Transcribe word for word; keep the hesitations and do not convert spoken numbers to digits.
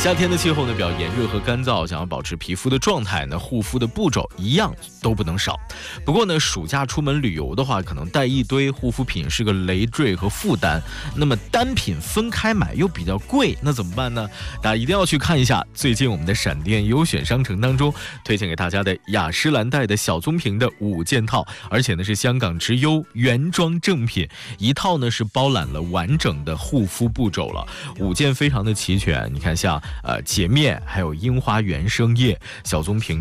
夏天的气候呢比较炎热和干燥，想要保持皮肤的状态呢，护肤的步骤一样都不能少。不过呢，暑假出门旅游的话，可能带一堆护肤品是个累赘和负担。那么单品分开买又比较贵，那怎么办呢？大家一定要去看一下最近我们的闪电优选商城当中推荐给大家的雅诗兰黛的小棕瓶的五件套，而且呢是香港直邮原装正品，一套呢是包揽了完整的护肤步骤了，五件非常的齐全。你看像呃洁面，还有樱花原生液、小棕瓶